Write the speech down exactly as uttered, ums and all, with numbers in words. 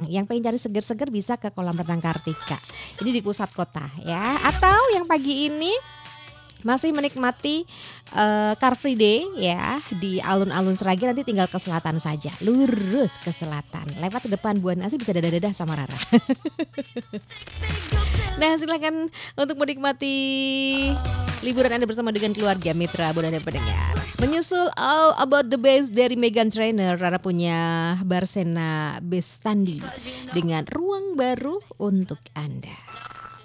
Yang pengen cari seger-seger bisa ke kolam renang Kartika. Ini di pusat kota ya. Atau yang pagi ini masih menikmati uh, Car Free Day ya di alun-alun Sragen, nanti tinggal ke selatan saja, lurus ke selatan, lewat ke depan Buah Nasi bisa dadah-dadah sama Rara. Nah silakan untuk menikmati liburan Anda bersama dengan keluarga mitra Bonanda pendengar. Menyusul All About the Bass dari Meghan Trainor, Rara punya Barsena Bestandi dengan ruang baru untuk Anda.